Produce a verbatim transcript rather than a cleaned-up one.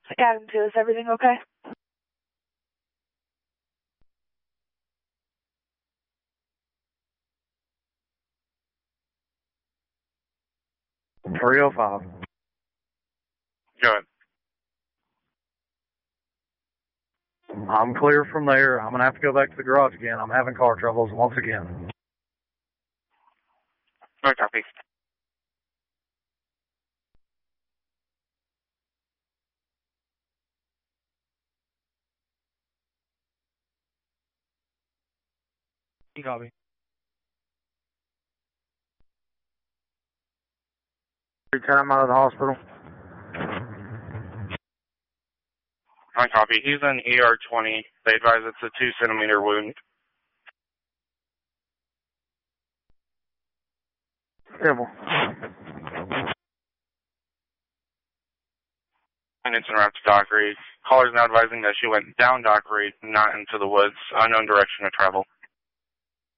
Adam two, is everything okay? three oh five. Go ahead. I'm clear from there. I'm going to have to go back to the garage again. I'm having car troubles once again. No copy. Copy. Every time out of the hospital. On copy. He's in E R twenty. They advise it's a two centimeter wound. Civil. And it's en route to Dockery. Caller's now advising that she went down Dockery, not into the woods. Unknown direction of travel.